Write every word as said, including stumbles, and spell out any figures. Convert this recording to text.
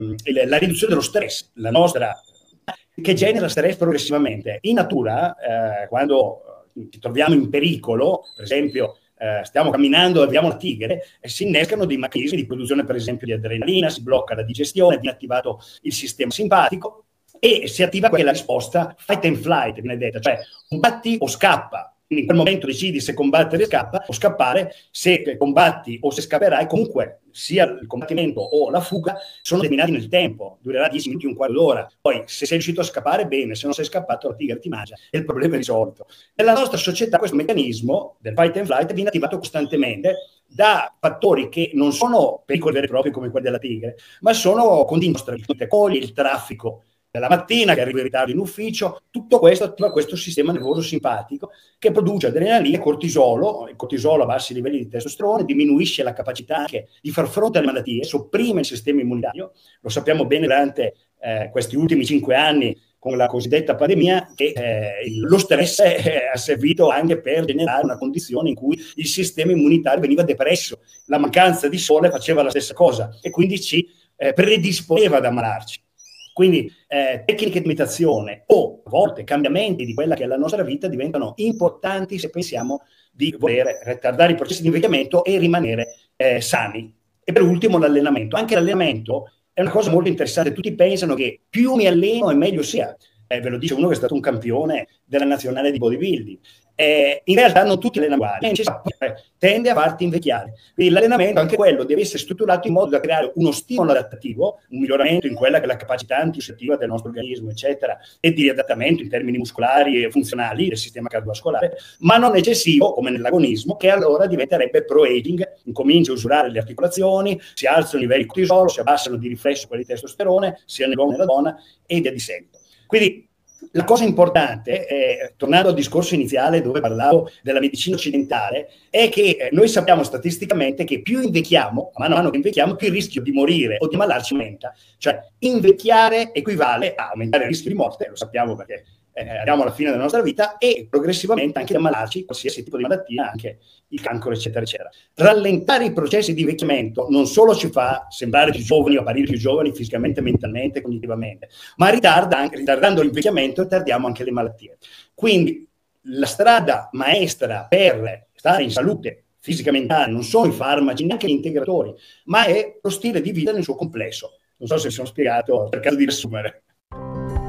il, la riduzione dello stress, la nostra, che genera stress progressivamente. In natura, eh, quando ci troviamo in pericolo, per esempio, eh, stiamo camminando e vediamo la tigre, e si innescano dei meccanismi di produzione, per esempio, di adrenalina, si blocca la digestione, viene attivato il sistema simpatico e si attiva quella risposta fight and flight, viene detta, cioè combatti o scappa. Quindi in quel momento decidi se combattere scappa, o scappare, se combatti o se scapperai, comunque sia il combattimento o la fuga sono determinati nel tempo, durerà dieci minuti, un quarto d'ora. Poi se sei riuscito a scappare, bene, se non sei scappato la tigre ti mangia e il problema è risolto. Nella nostra società questo meccanismo del fight and flight viene attivato costantemente da fattori che non sono pericoli veri e propri come quelli della tigre, ma sono condizioni nostre, il traffico la mattina, che arriva in ritardo in ufficio, tutto questo attiva questo sistema nervoso simpatico che produce adrenalina e cortisolo. Il cortisolo a bassi livelli di testosterone diminuisce la capacità anche di far fronte alle malattie, sopprime il sistema immunitario. Lo sappiamo bene durante eh, questi ultimi cinque anni con la cosiddetta pandemia, che eh, lo stress eh, ha servito anche per generare una condizione in cui il sistema immunitario veniva depresso. La mancanza di sole faceva la stessa cosa e quindi ci eh, predisponeva ad ammalarci. Quindi eh, tecniche di meditazione o a volte cambiamenti di quella che è la nostra vita diventano importanti se pensiamo di voler ritardare i processi di invecchiamento e rimanere eh, sani. E per ultimo l'allenamento. Anche l'allenamento è una cosa molto interessante. Tutti pensano che più mi alleno e meglio sia. Eh, ve lo dice uno che è stato un campione della nazionale di bodybuilding. Eh, in realtà non tutti allenano uguali, tende a farti invecchiare. Quindi l'allenamento, anche quello, deve essere strutturato in modo da creare uno stimolo adattativo, un miglioramento in quella che è la capacità antiossettiva del nostro organismo, eccetera, e di riadattamento in termini muscolari e funzionali del sistema cardiovascolare, ma non eccessivo, come nell'agonismo, che allora diventerebbe pro-aging, incomincia a usurare le articolazioni, si alzano i livelli di cortisolo, si abbassano di riflesso quelli di testosterone, sia nell'uomo che nella donna, e via di seguito. Quindi la cosa importante, eh, tornando al discorso iniziale dove parlavo della medicina occidentale, è che eh, noi sappiamo statisticamente che più invecchiamo, a mano a mano che invecchiamo, più il rischio di morire o di ammalarci aumenta. Cioè invecchiare equivale a aumentare il rischio di morte, lo sappiamo perché eh, arriviamo alla fine della nostra vita, e progressivamente anche di ammalarci qualsiasi tipo di malattia, anche il cancro, eccetera, eccetera. Rallentare i processi di invecchiamento non solo ci fa sembrare più giovani o apparire più giovani fisicamente, mentalmente, cognitivamente, ma ritarda anche, ritardando l'invecchiamento, ritardiamo anche le malattie. Quindi la strada maestra per stare in salute fisica e mentale non sono i farmaci, neanche gli integratori, ma è lo stile di vita nel suo complesso. Non so se mi sono spiegato, ho cercato di riassumere.